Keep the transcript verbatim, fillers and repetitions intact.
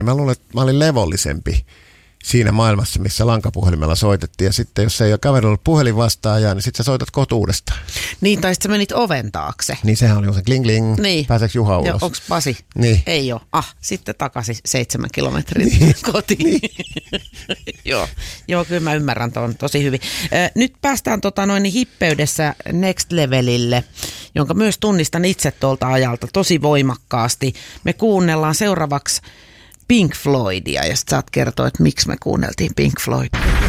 Mä luulen, että mä olin levollisempi siinä maailmassa, missä lankapuhelimella soitettiin. Ja sitten jos ei ole kaverilla ollut puhelin vastaajaa, niin sitten sä soitat kotuudesta. Niin, tai sitten sä menit oven taakse. Niin sehän oli se kling kling. Niin. Pääseekö Juha ulos? Joo, onks Pasi? Niin. Ei ole. Ah, sitten takaisin seitsemän kilometrin niin. kotiin. Niin. Joo. Joo, kyllä mä ymmärrän tuon tosi hyvin. Äh, nyt päästään tota noin hippeydessä next levelille, jonka myös tunnistan itse tuolta ajalta tosi voimakkaasti. Me kuunnellaan seuraavaksi Pink Floydia, ja sit saat kertoa, että miksi me kuunneltiin Pink Floydia.